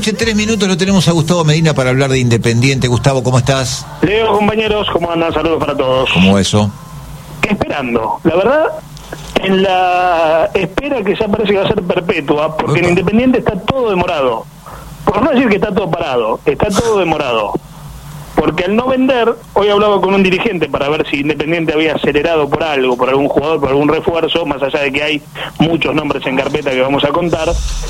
noche, 3 minutos, lo tenemos a Gustavo Medina para hablar de Independiente. Gustavo, ¿cómo estás? Leo, compañeros, ¿cómo andan? Saludos para todos. ¿Cómo eso? Esperando, la verdad, en la espera que ya parece que va a ser perpetua, porque en Independiente está todo demorado. Por no decir que está todo parado, está todo demorado. Porque al no vender, hoy hablaba con un dirigente para ver si Independiente había acelerado por algo, por algún jugador, por algún refuerzo, más allá de que hay muchos nombres en carpeta que vamos a contar.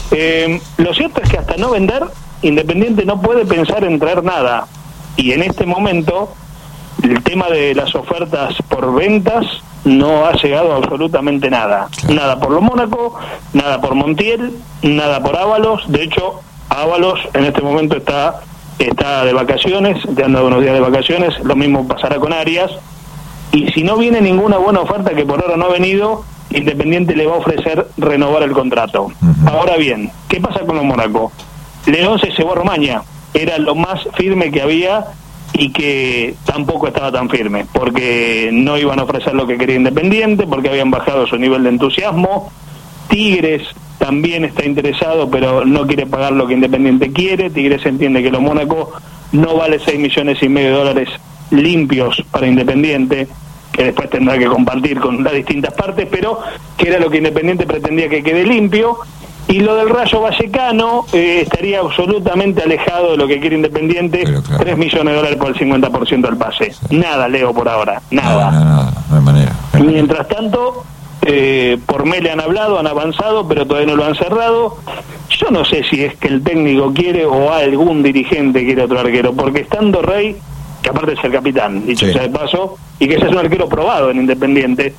Lo cierto es que hasta no vender, Independiente no puede pensar en traer nada. Y en este momento, el tema de las ofertas por ventas no ha llegado absolutamente nada. Nada por lo Mónaco, nada por Montiel, nada por Ábalos. De hecho, Ábalos en este momento está de vacaciones, ya han dado unos días de vacaciones, lo mismo pasará con Arias, y si no viene ninguna buena oferta, que por ahora no ha venido, Independiente le va a ofrecer renovar el contrato. Ahora bien, ¿qué pasa con los Mónaco? León se llevó a Romaña, era lo más firme que había y que tampoco estaba tan firme, porque no iban a ofrecer lo que quería Independiente, porque habían bajado su nivel de entusiasmo. Tigres también está interesado, pero no quiere pagar lo que Independiente quiere. Tigres entiende que los Mónaco no vale $6,5 millones limpios para Independiente, que después tendrá que compartir con las distintas partes, pero que era lo que Independiente pretendía que quede limpio. Y lo del Rayo Vallecano estaría absolutamente alejado de lo que quiere Independiente, claro. $3 millones por el 50% del pase. Sí. Nada, Leo, por ahora, nada. No hay manera. Mientras tanto, por Mele han hablado, han avanzado, pero todavía no lo han cerrado. Yo no sé si es que el técnico quiere o algún dirigente quiere otro arquero, porque estando Rey, que aparte es el capitán, dicho sea de paso, y que ese es un arquero probado en Independiente,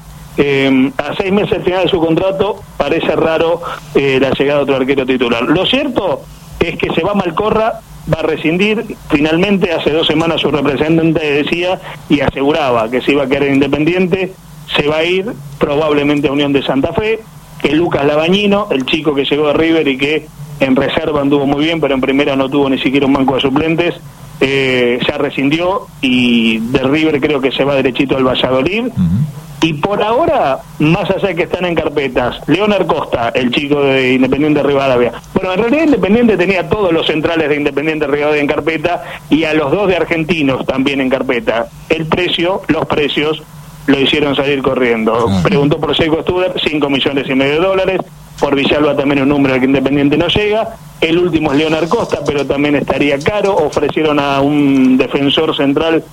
a 6 meses al final de su contrato parece raro la llegada de otro arquero titular. Lo cierto es que se va Malcorra, va a rescindir. Finalmente hace 2 semanas su representante decía y aseguraba que se iba a quedar en Independiente. Se va a ir probablemente a Unión de Santa Fe, que Lucas Labañino, el chico que llegó de River y que en reserva anduvo muy bien, pero en primera no tuvo ni siquiera un banco de suplentes, ya rescindió, y de River creo que se va derechito al Valladolid. Y por ahora, más allá de que están en carpetas, Leonard Costa, el chico de Independiente Rivadavia. Bueno, en realidad Independiente tenía todos los centrales de Independiente Rivadavia en carpeta y a los 2 de Argentinos también en carpeta. Los precios lo hicieron salir corriendo. Preguntó por Seiko Studer, $5,5 millones. Por Villalba también un número al que Independiente no llega. El último es Leonard Costa, pero también estaría caro. Ofrecieron a un defensor central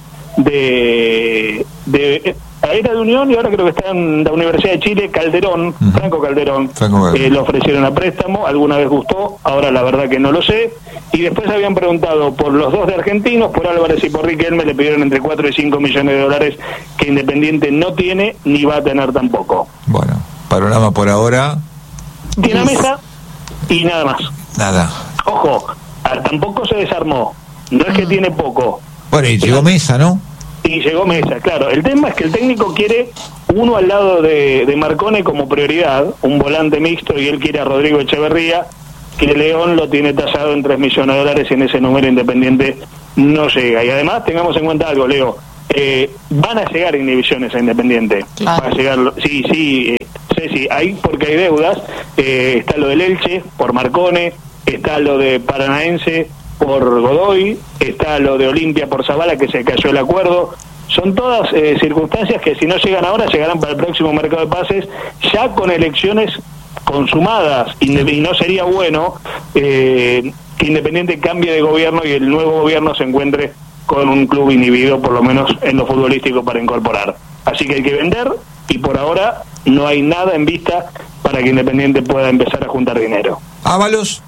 era de Unión y ahora creo que está en la Universidad de Chile, Calderón, Franco Calderón. Lo ofrecieron a préstamo, alguna vez gustó, ahora la verdad que no lo sé. Y después habían preguntado por los 2 de Argentinos, por Álvarez y por Riquelme, le pidieron entre $4 y $5 millones que Independiente no tiene ni va a tener tampoco. Bueno, panorama por ahora. Tiene mesa y nada más. Nada. Ojo, tampoco se desarmó, no es que tiene poco. Bueno, y llegó Mesa, ¿no? Y llegó Mesa, claro. El tema es que el técnico quiere uno al lado de Marcone como prioridad, un volante mixto, y él quiere a Rodrigo Echeverría, que León lo tiene tasado en $3 millones y en ese número Independiente no llega. Y además tengamos en cuenta algo, Leo, van a llegar inhibiciones a Independiente. Claro. Va a llegar, sí, hay porque hay deudas. Está lo del Elche por Marcone, está lo de Paranaense por Godoy, está lo de Olimpia por Zavala, que se cayó el acuerdo. Son todas circunstancias que si no llegan ahora, llegarán para el próximo mercado de pases, ya con elecciones consumadas, y no sería bueno que Independiente cambie de gobierno y el nuevo gobierno se encuentre con un club inhibido, por lo menos en lo futbolístico, para incorporar. Así que hay que vender, y por ahora no hay nada en vista para que Independiente pueda empezar a juntar dinero. Ábalos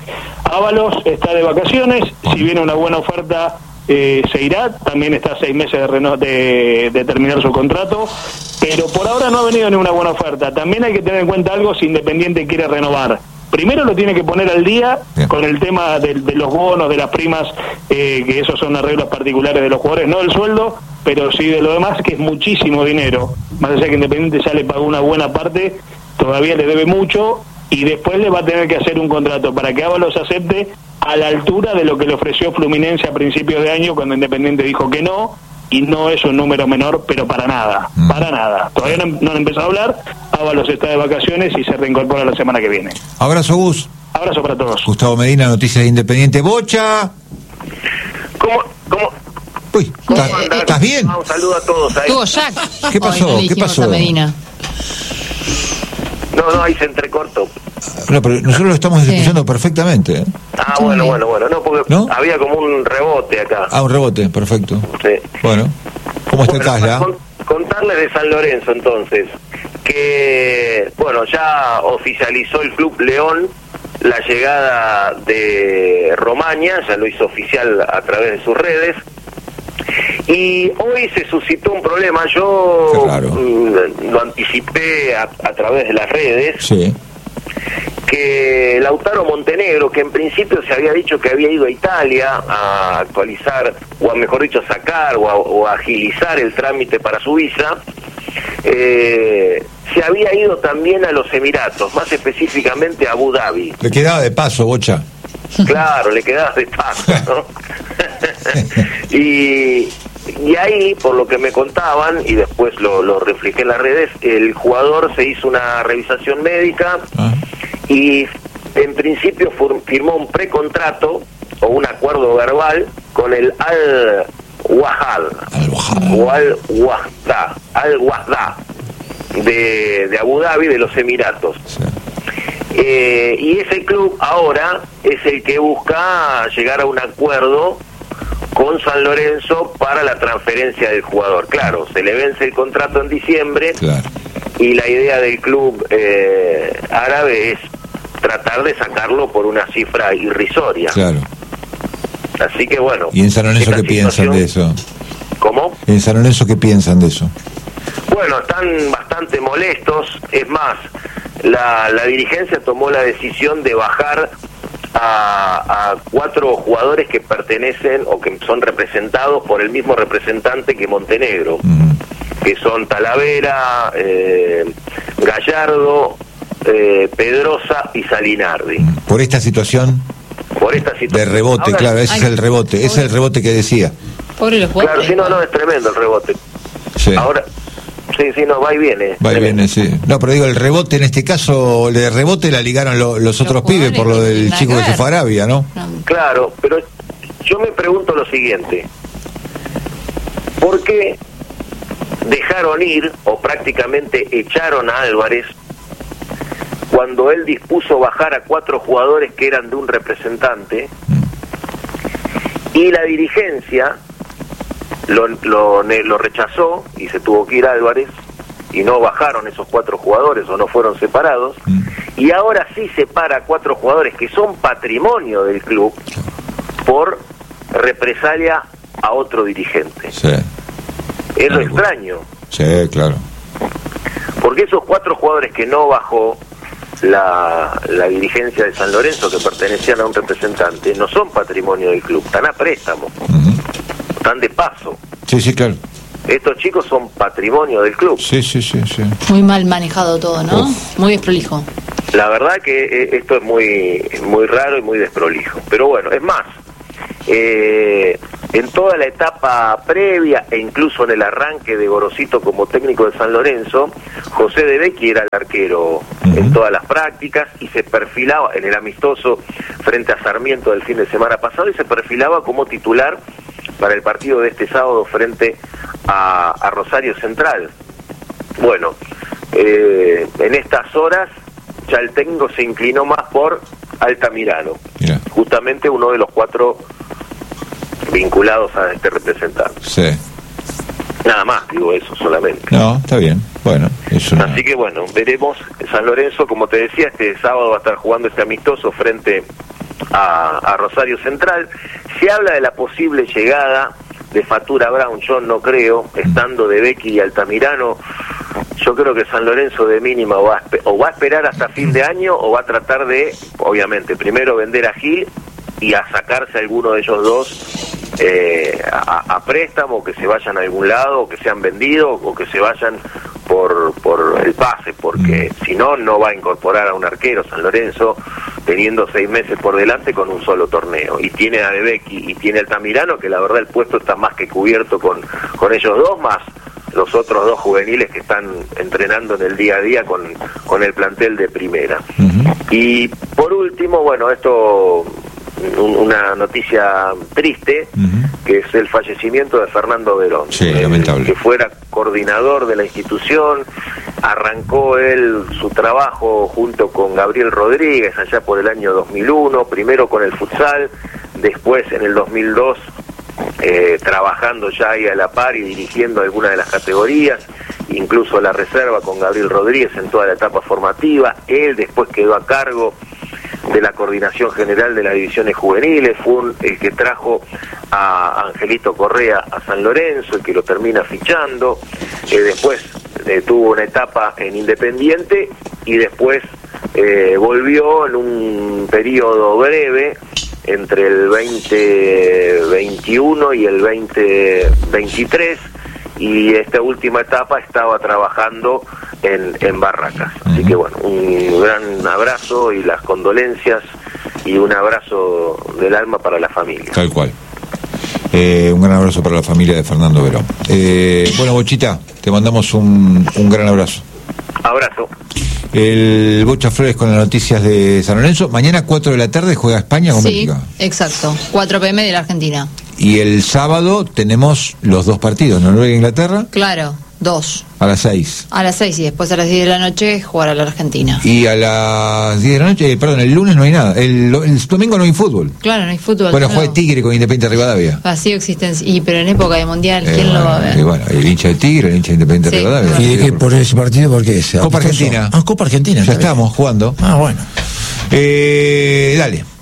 está de vacaciones, si viene una buena oferta se irá, también está a 6 meses de terminar su contrato, pero por ahora no ha venido ninguna buena oferta. También hay que tener en cuenta algo si Independiente quiere renovar. Primero lo tiene que poner al día con el tema de los bonos, de las primas, que esos son arreglos particulares de los jugadores, no del sueldo, pero sí de lo demás, que es muchísimo dinero. Más allá que Independiente ya le pagó una buena parte, todavía le debe mucho, y después le va a tener que hacer un contrato para que Ábalos acepte a la altura de lo que le ofreció Fluminense a principios de año, cuando Independiente dijo que no, y no es un número menor, pero para nada. Todavía no han empezado a hablar. Ábalos está de vacaciones y se reincorpora la semana que viene. Abrazo, Gus. Abrazo para todos. Gustavo Medina, Noticias de Independiente. ¡Bocha! ¿Cómo? Uy, ¿estás bien? Un saludo a todos ahí. Tuvo Jack. ¿Qué pasó? Hoy no le ¿Qué dijimos pasó? a Medina. No, ahí se entrecortó. No, pero nosotros lo estamos escuchando perfectamente. ¿eh? Ah, bueno. No, porque ¿No? había como un rebote acá. Ah, un rebote, perfecto. Sí. Bueno, ¿cómo está Casla? Contarles de San Lorenzo entonces, que bueno, ya oficializó el Club León la llegada de Romaña, ya lo hizo oficial a través de sus redes, y hoy se suscitó un problema. Yo lo anticipé a través de las redes. Sí. Que Lautaro Montenegro, que en principio se había dicho que había ido a Italia a actualizar, o a mejor dicho, sacar o a agilizar el trámite para su visa, se había ido también a los Emiratos, más específicamente a Abu Dhabi. Le quedaba de paso, Bocha. Claro, le quedaba de paso, ¿no? y ahí, por lo que me contaban, y después lo reflejé en las redes, el jugador se hizo una revisación médica y en principio firmó un precontrato o un acuerdo verbal con el Al-Wahad o Al-Wahda de Abu Dhabi, de los Emiratos. Sí. Y ese club ahora es el que busca llegar a un acuerdo con San Lorenzo para la transferencia del jugador. Claro, se le vence el contrato en diciembre. Claro. Y la idea del club árabe es tratar de sacarlo por una cifra irrisoria. Claro. Así que bueno. ¿Y en San Lorenzo qué piensan de eso? ¿Cómo? ¿En San Lorenzo qué piensan de eso? Bueno, están bastante molestos. Es más, la dirigencia tomó la decisión de bajar a 4 jugadores que pertenecen o que son representados por el mismo representante que Montenegro, que son Talavera, Gallardo, Pedrosa y Salinardi. ¿Por esta situación? Por esta situación. De rebote, ahora, claro, ese es el rebote, ese es el rebote que decía. Pobre los jugadores. Claro, sí, no, es tremendo el rebote. Sí. Ahora, sí, no, va y viene. Va y viene, sí. No, pero digo, el rebote en este caso, de rebote la ligaron los otros pibes por lo del chico que se fue a Arabia, ¿no? Claro, pero yo me pregunto lo siguiente. ¿Por qué dejaron ir o prácticamente echaron a Álvarez cuando él dispuso bajar a 4 jugadores que eran de un representante y la dirigencia lo rechazó y se tuvo que ir Álvarez y no bajaron esos 4 jugadores o no fueron separados, y ahora sí separa a 4 jugadores que son patrimonio del club por represalia a otro dirigente? Sí. Es lo extraño. Sí, claro. Porque esos 4 jugadores que no bajó la dirigencia de San Lorenzo, que pertenecían a un representante, no son patrimonio del club, están a préstamo, están de paso. Sí, sí, claro. Estos chicos son patrimonio del club. Sí. Muy mal manejado todo, ¿no? Muy desprolijo. La verdad que esto es muy raro y muy desprolijo. Pero bueno, es más, en toda la etapa previa e incluso en el arranque de Gorosito como técnico de San Lorenzo, José De Vecchi era el arquero en todas las prácticas y se perfilaba en el amistoso frente a Sarmiento del fin de semana pasado y se perfilaba como titular para el partido de este sábado frente a Rosario Central. Bueno, en estas horas ya el técnico se inclinó más por Altamirano, justamente uno de los 4 vinculados a este representante. Sí. Nada más, digo eso solamente. No, está bien. Bueno, eso. Así que bueno, veremos. San Lorenzo, como te decía, este sábado va a estar jugando este amistoso frente a Rosario Central. Se habla de la posible llegada de Fatura Brown, yo no creo, estando De Vecchi y Altamirano. Yo creo que San Lorenzo de mínima va a esperar hasta fin de año o va a tratar de, obviamente, primero vender a Gil y a sacarse a alguno de ellos dos a préstamo, o que se vayan a algún lado, o que sean vendidos, o que se vayan por el pase, porque si no, no va a incorporar a un arquero San Lorenzo teniendo 6 meses por delante con un solo torneo. Y tiene a De Vecchi y tiene a Altamirano, que la verdad el puesto está más que cubierto con ellos dos, más los otros 2 juveniles que están entrenando en el día a día con el plantel de primera. Y por último, bueno, esto, una noticia triste, que es el fallecimiento de Fernando Verón, lamentable, que fuera coordinador de la institución. Arrancó él su trabajo junto con Gabriel Rodríguez allá por el año 2001, primero con el futsal, después en el 2002 trabajando ya ahí a la par y dirigiendo algunas de las categorías, incluso la reserva con Gabriel Rodríguez en toda la etapa formativa. Él después quedó a cargo de la coordinación general de las divisiones juveniles, fue el que trajo a Angelito Correa a San Lorenzo, el que lo termina fichando. Después tuvo una etapa en Independiente y después volvió en un periodo breve entre el 2021 y el 2023, y esta última etapa estaba trabajando en Barracas. Así que bueno, un gran abrazo y las condolencias y un abrazo del alma para la familia. Tal cual. Un gran abrazo para la familia de Fernando Verón. Bueno, Bochita, te mandamos un gran abrazo. Abrazo. El Bocha Flores con las noticias de San Lorenzo. Mañana 4 de la tarde juega España con Bélgica. Sí, exacto. 4 p.m. de la Argentina. Y el sábado tenemos los 2 partidos, Noruega e Inglaterra. Claro, 2. A las 6. A las 6 y después a las 10 de la noche jugar a la Argentina. Y a las 10 de la noche, el lunes no hay nada. El domingo no hay fútbol. Claro, no hay fútbol. Bueno, juega Tigre con Independiente Rivadavia. Vacío existencia. Y pero en época de Mundial, ¿quién lo va a ver? Y bueno, el hincha de Tigre, el hincha de Independiente Rivadavia. ¿Y de qué por ese partido? ¿Por qué es? Copa Argentina. Ah, Copa Argentina. Ya estamos jugando. Ah, bueno. Dale.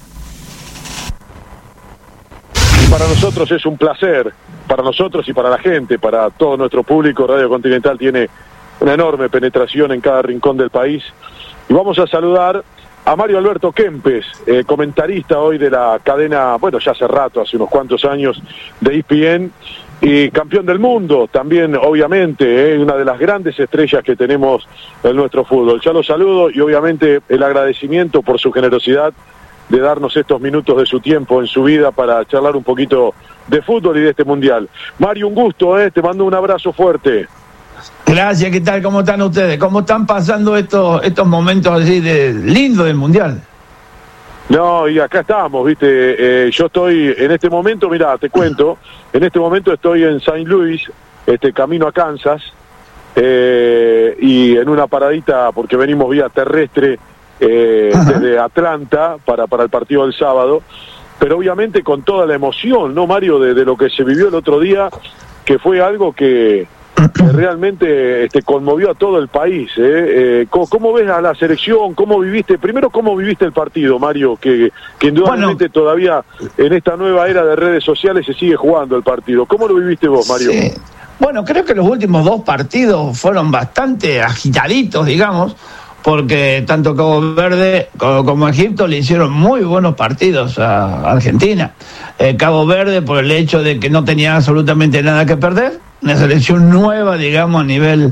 Para nosotros es un placer, para nosotros y para la gente, para todo nuestro público. Radio Continental tiene una enorme penetración en cada rincón del país. Y vamos a saludar a Mario Alberto Kempes, comentarista hoy de la cadena, bueno, ya hace rato, hace unos cuantos años, de ESPN, y campeón del mundo también, obviamente, una de las grandes estrellas que tenemos en nuestro fútbol. Ya lo saludo y obviamente el agradecimiento por su generosidad de darnos estos minutos de su tiempo en su vida para charlar un poquito de fútbol y de este mundial. Mario, un gusto, te mando un abrazo fuerte. Gracias, ¿qué tal? ¿Cómo están ustedes? ¿Cómo están pasando estos momentos así de lindo del mundial? No, y acá estamos, viste, yo estoy en este momento, mirá, te cuento, en este momento estoy en St. Louis, camino a Kansas, y en una paradita, porque venimos vía terrestre, desde Atlanta para el partido del sábado, pero obviamente con toda la emoción, ¿no, Mario? De lo que se vivió el otro día, que fue algo que realmente conmovió a todo el país. ¿Cómo ves a la selección? ¿Cómo viviste el partido, Mario? Que indudablemente todavía en esta nueva era de redes sociales se sigue jugando el partido. ¿Cómo lo viviste vos, Mario? Sí. Bueno, creo que los últimos 2 partidos fueron bastante agitaditos, digamos, porque tanto Cabo Verde como Egipto le hicieron muy buenos partidos a Argentina. Cabo Verde por el hecho de que no tenía absolutamente nada que perder, una selección nueva, digamos, a nivel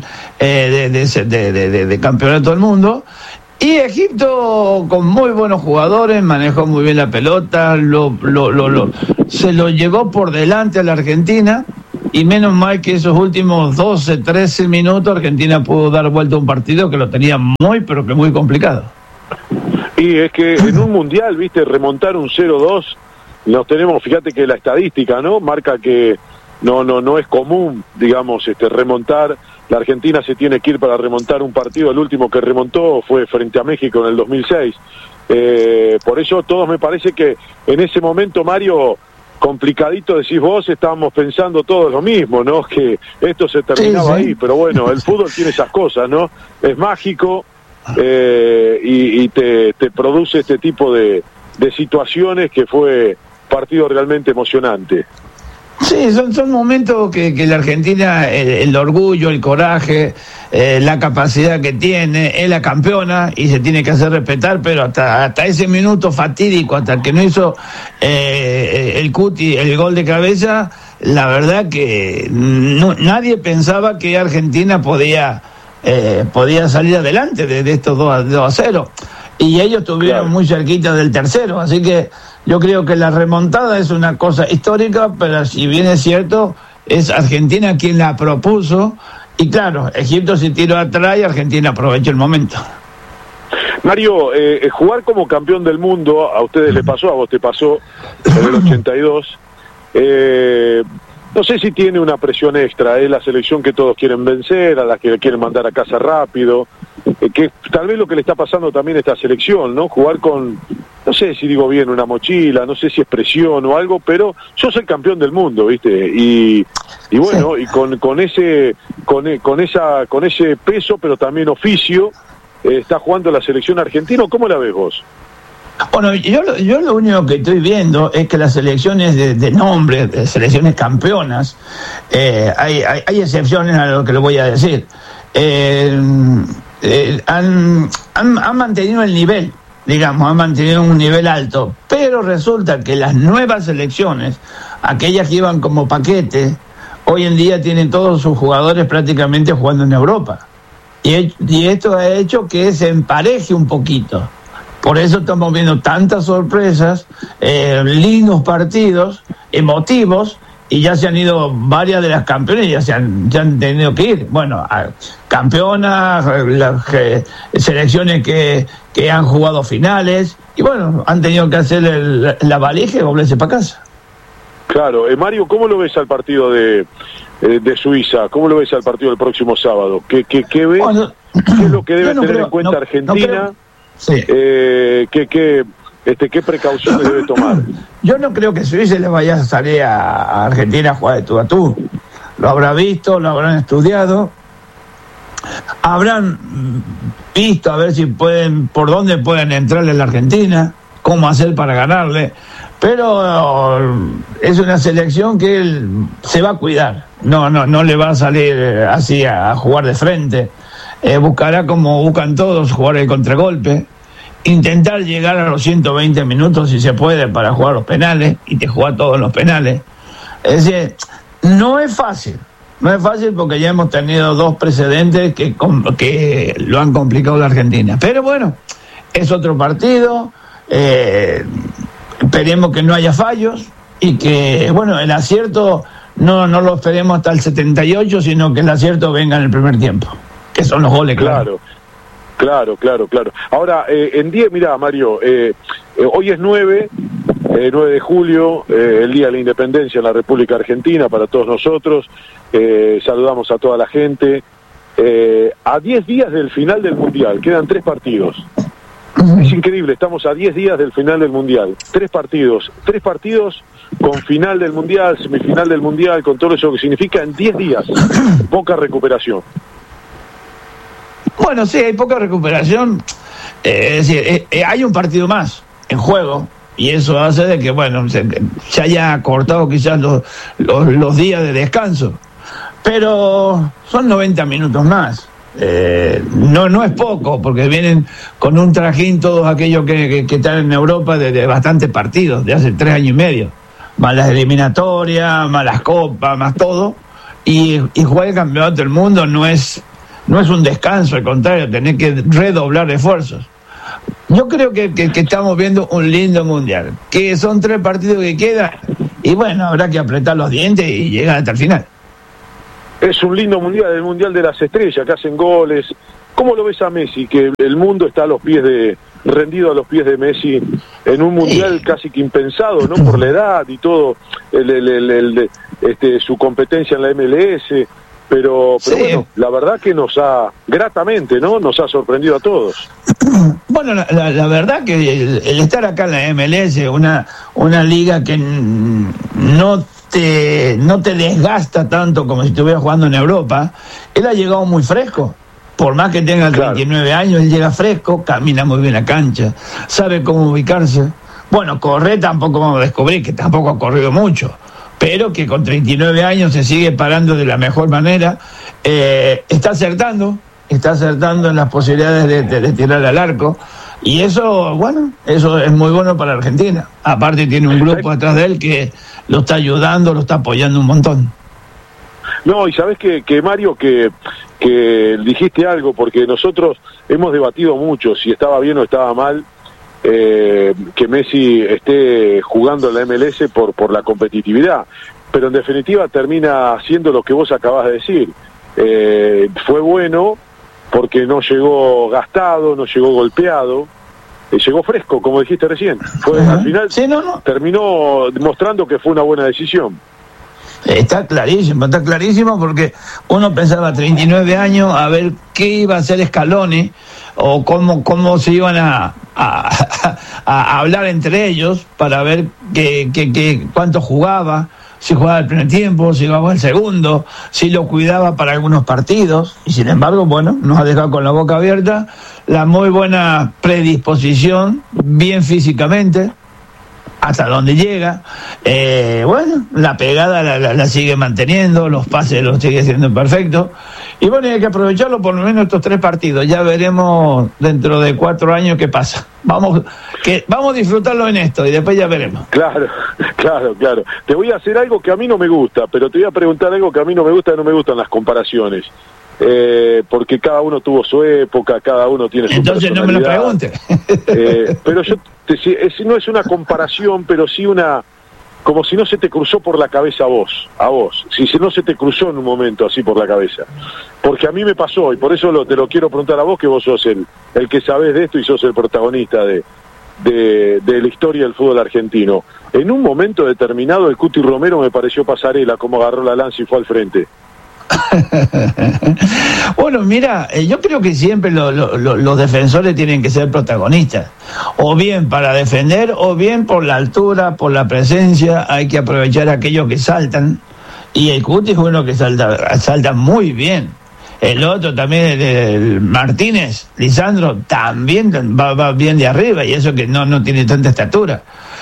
de campeonato del mundo, y Egipto con muy buenos jugadores, manejó muy bien la pelota, se lo llevó por delante a la Argentina. Y menos mal que esos últimos 12, 13 minutos Argentina pudo dar vuelta a un partido que lo tenía muy, pero que muy complicado. Y es que en un mundial, viste, remontar un 0-2, nos tenemos, fíjate que la estadística, ¿no? Marca que no es común, digamos, remontar. La Argentina se tiene que ir para remontar un partido. El último que remontó fue frente a México en el 2006. Por eso todos me parece que en ese momento, Mario, complicadito, decís vos, estábamos pensando todos lo mismo, ¿no? Que esto se terminaba ahí, pero bueno, el fútbol tiene esas cosas, ¿no? Es mágico y te produce este tipo de situaciones que fue partido realmente emocionante. Sí, son momentos que la Argentina, el orgullo, el coraje, la capacidad que tiene, es la campeona y se tiene que hacer respetar, pero hasta ese minuto fatídico, hasta que no hizo el Cuti el gol de cabeza, la verdad que nadie pensaba que Argentina podía salir adelante de estos 2-0. Y ellos estuvieron muy cerquita del tercero, así que yo creo que la remontada es una cosa histórica, pero si bien es cierto, es Argentina quien la propuso, y claro, Egipto se tiró atrás y Argentina aprovechó el momento. Mario, jugar como campeón del mundo, a ustedes les pasó, a vos te pasó en el 82, no sé si tiene una presión extra, es la selección que todos quieren vencer, a la que le quieren mandar a casa rápido, que tal vez lo que le está pasando también a esta selección, ¿no? Jugar con, no sé si digo bien, una mochila, no sé si es presión o algo, pero sos el campeón del mundo, ¿viste? Y bueno, sí. Y con ese peso, pero también oficio, está jugando la selección argentina. ¿Cómo la ves vos? Bueno, yo lo único que estoy viendo es que las selecciones de nombre, de selecciones campeonas, hay excepciones a lo que le voy a decir, han mantenido el nivel, digamos, han mantenido un nivel alto, pero resulta que las nuevas selecciones, aquellas que iban como paquete, hoy en día tienen todos sus jugadores prácticamente jugando en Europa. Y esto ha hecho que se empareje un poquito. Por eso estamos viendo tantas sorpresas, lindos partidos, emotivos, y ya se han ido varias de las campeonas, ya han tenido que ir. Bueno, campeonas, selecciones que han jugado finales, y bueno, han tenido que hacer la valija y volverse para casa. Claro, Mario, ¿cómo lo ves al partido de Suiza? ¿Cómo lo ves al partido del próximo sábado? ¿Qué ves? Bueno, ¿qué es lo que debe tener en cuenta Argentina? Sí. ¿Qué precauciones debe tomar? Yo no creo que Suiza le vaya a salir a Argentina a jugar de tú a tú. Lo habrá visto, lo habrán estudiado, habrán visto a ver si pueden, por dónde pueden entrarle a la Argentina, cómo hacer para ganarle. Pero es una selección que él se va a cuidar. No le va a salir así a jugar de frente. Buscará, como buscan todos, jugar el contragolpe, intentar llegar a los 120 minutos si se puede para jugar los penales, y te juega todos los penales. Es decir, no es fácil porque ya hemos tenido dos precedentes que lo han complicado la Argentina. Pero bueno, es otro partido. Esperemos que no haya fallos y que, bueno, el acierto no lo esperemos hasta el 78, sino que el acierto venga en el primer tiempo, que son los goles. Claro. Ahora, en 10, mirá, Mario, hoy es 9 de julio, el Día de la Independencia en la República Argentina para todos nosotros. Saludamos a toda la gente. A 10 días del final del Mundial, quedan 3 partidos. Es increíble, estamos a 10 días del final del Mundial. 3 partidos con final del Mundial, semifinal del Mundial, con todo eso que significa en 10 días. Poca recuperación. Bueno, sí, hay poca recuperación. Es decir, hay un partido más en juego, y eso hace de que, bueno, se haya cortado quizás los días de descanso. Pero son 90 minutos más. No es poco, porque vienen con un trajín todos aquellos que están en Europa de bastantes partidos, de hace 3 años y medio, más las eliminatorias, más las copas, más todo, y jugar el campeonato del mundo no es un descanso, al contrario, tenés que redoblar esfuerzos. Yo creo que estamos viendo un lindo mundial, que son 3 partidos que quedan, y bueno, habrá que apretar los dientes y llegar hasta el final. Es un lindo mundial, el mundial de las estrellas, que hacen goles. ¿Cómo lo ves a Messi? Que el mundo está rendido a los pies de Messi en un mundial casi que impensado, ¿no? Por la edad y todo, su competencia en la MLS. Pero sí. Bueno, la verdad que gratamente, ¿no? Nos ha sorprendido a todos. Bueno, la verdad que el estar acá en la MLS, una liga que no te desgasta tanto como si estuviera jugando en Europa, él ha llegado muy fresco. Por más que tenga 39 años, él llega fresco, camina muy bien la cancha, sabe cómo ubicarse. Bueno, correr tampoco vamos a descubrir, que tampoco ha corrido mucho, pero que con 39 años se sigue parando de la mejor manera. Está acertando en las posibilidades de tirar al arco, y eso, bueno, eso es muy bueno para Argentina. Aparte tiene un grupo atrás de él que lo está ayudando, lo está apoyando un montón. No, y sabés que Mario, que dijiste algo, porque nosotros hemos debatido mucho si estaba bien o estaba mal que Messi esté jugando en la MLS por la competitividad, pero en definitiva termina haciendo lo que vos acabás de decir. Fue bueno porque no llegó gastado, no llegó golpeado, llegó fresco, como dijiste recién. Al final terminó demostrando que fue una buena decisión. Está clarísimo porque uno pensaba 39 años a ver qué iba a hacer Scaloni o cómo se iban a hablar entre ellos para ver cuánto jugaba, si jugaba el primer tiempo, si jugaba el segundo, si lo cuidaba para algunos partidos, y sin embargo, bueno, nos ha dejado con la boca abierta, la muy buena predisposición, bien físicamente, hasta donde llega, bueno, la pegada la sigue manteniendo, los pases los sigue haciendo perfectos, y bueno, hay que aprovecharlo por lo menos estos 3 partidos, ya veremos dentro de 4 años qué pasa, vamos a disfrutarlo en esto y después ya veremos. Claro, te voy a hacer algo que a mí no me gusta, pero te voy a preguntar algo que a mí no me gustan las comparaciones. Porque cada uno tuvo su época, cada uno tiene su entonces personalidad. No me lo pregunte. Pero no es una comparación, pero sí como si no se te cruzó por la cabeza a vos, si no se te cruzó en un momento así por la cabeza, porque a mí me pasó, y por eso te lo quiero preguntar a vos, que vos sos el que sabés de esto y sos el protagonista de la historia del fútbol argentino. En un momento determinado el Cuti Romero me pareció pasarela, como agarró la lanza y fue al frente. Bueno, mira, yo creo que siempre los defensores tienen que ser protagonistas, o bien para defender, o bien por la altura, por la presencia. Hay que aprovechar a aquellos que saltan, y el Cuti es uno que salta muy bien. El otro también, el Martínez, Lisandro, también va bien de arriba, y eso que no tiene tanta estatura.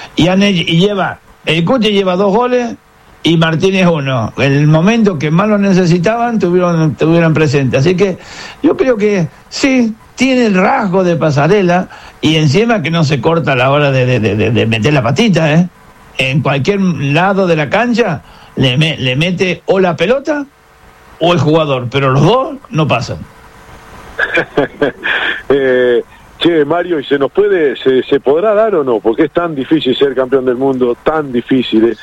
El Cuti lleva 2 goles y Martínez 1. En el momento que más lo necesitaban, tuvieron presente. Así que yo creo que sí, tiene el rasgo de pasarela, y encima que no se corta a la hora de meter la patita, En cualquier lado de la cancha le mete o la pelota o el jugador, pero los dos no pasan. Che, Mario, ¿y se podrá dar o no? Porque es tan difícil ser campeón del mundo, tan difícil.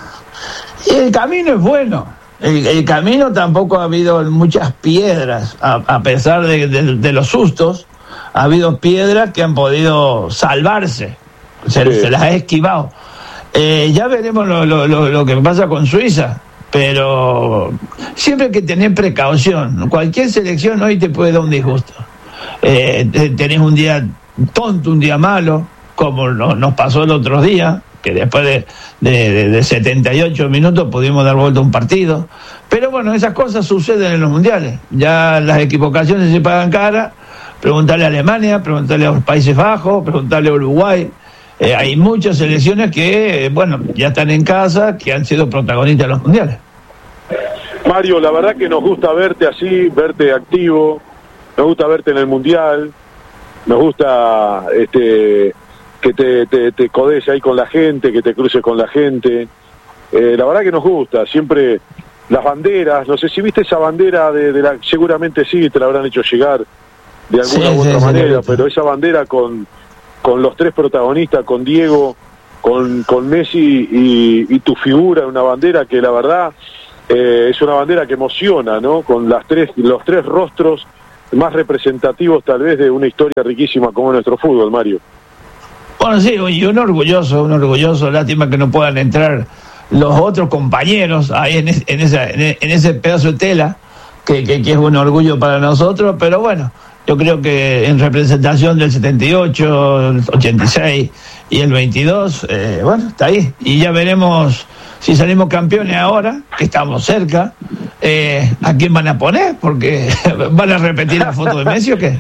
Y el camino es bueno. El camino tampoco ha habido muchas piedras, a pesar de los sustos, ha habido piedras que han podido salvarse, se las ha esquivado. Ya veremos lo que pasa con Suiza, pero siempre hay que tener precaución. Cualquier selección hoy te puede dar un disgusto. Tenés un día tonto, un día malo, como nos pasó el otro día, que después de 78 minutos pudimos dar vuelta a un partido. Pero bueno, esas cosas suceden en los mundiales. Ya las equivocaciones se pagan cara. Preguntarle a Alemania, preguntarle a los Países Bajos, preguntarle a Uruguay. Hay muchas selecciones que, bueno, ya están en casa, que han sido protagonistas de los mundiales. Mario, la verdad que nos gusta verte así, verte activo, nos gusta verte en el mundial, nos gusta que te codes ahí con la gente, que te cruces con la gente. La verdad que nos gusta, siempre las banderas, no sé si viste esa bandera seguramente sí, te la habrán hecho llegar de alguna u otra manera, pero esa bandera con los 3 protagonistas, con Diego, con Messi y tu figura, una bandera que la verdad es una bandera que emociona, ¿no? Con los 3 rostros más representativos tal vez de una historia riquísima como nuestro fútbol, Mario. Bueno, sí, y un orgulloso, lástima que no puedan entrar los otros compañeros ahí en ese pedazo de tela, que es un orgullo para nosotros, pero bueno, yo creo que en representación del 78, el 86 y el 22, bueno, está ahí, y ya veremos si salimos campeones ahora, que estamos cerca, ¿a quién van a poner? Porque ¿van a repetir la foto de Messi o qué?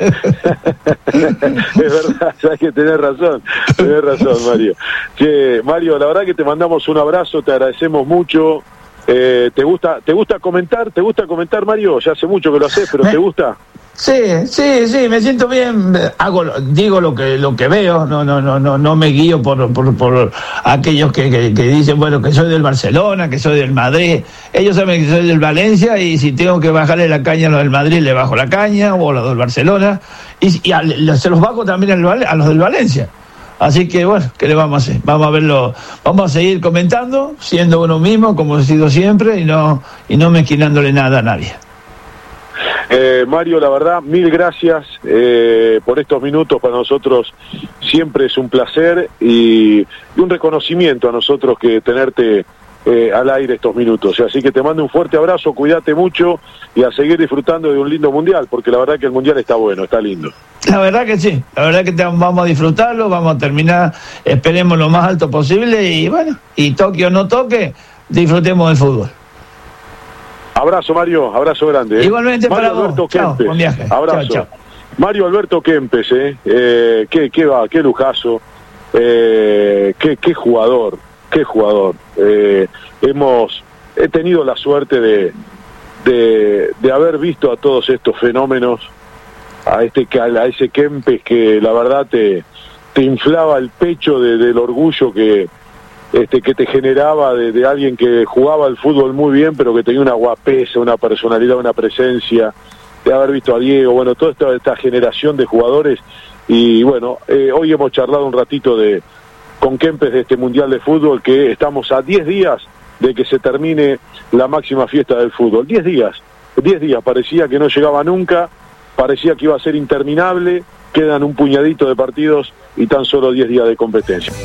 Es verdad, hay que tener razón, Mario. Che, Mario, la verdad que te mandamos un abrazo, te agradecemos mucho. ¿Te gusta comentar? ¿Te gusta comentar, Mario? Ya hace mucho que lo haces, pero ¿te gusta? Sí, me siento bien, digo lo que veo, no me guío por aquellos que dicen, bueno, que soy del Barcelona, que soy del Madrid. Ellos saben que soy del Valencia, y si tengo que bajarle la caña a los del Madrid, le bajo la caña, o a los del Barcelona, y se los bajo también a los del Valencia. Así que bueno, ¿qué le vamos a hacer? Vamos a verlo, vamos a seguir comentando, siendo uno mismo, como he sido siempre, y no mezquinándole nada a nadie. Mario, la verdad, mil gracias por estos minutos. Para nosotros siempre es un placer y un reconocimiento a nosotros que tenerte al aire estos minutos. Así que te mando un fuerte abrazo, cuídate mucho y a seguir disfrutando de un lindo mundial, porque la verdad que el mundial está bueno, está lindo. La verdad que sí, la verdad que vamos a disfrutarlo, vamos a terminar, esperemos lo más alto posible y bueno, y toque o no toque, disfrutemos del fútbol. Abrazo, Mario, abrazo grande. Igualmente Mario para Alberto vos. Chao, Kempes. buen viaje. Abrazo. Chao. Mario Alberto Kempes, qué lujazo, qué jugador, qué jugador. He tenido la suerte de haber visto a todos estos fenómenos, a ese Kempes que la verdad te inflaba el pecho del orgullo que te generaba de alguien que jugaba el fútbol muy bien, pero que tenía una guapesa, una personalidad, una presencia, de haber visto a Diego, bueno, toda esta generación de jugadores. Y bueno, hoy hemos charlado un ratito con Kempes de este Mundial de Fútbol, que estamos a 10 días de que se termine la máxima fiesta del fútbol. 10 días, parecía que no llegaba nunca, parecía que iba a ser interminable, quedan un puñadito de partidos y tan solo 10 días de competencia.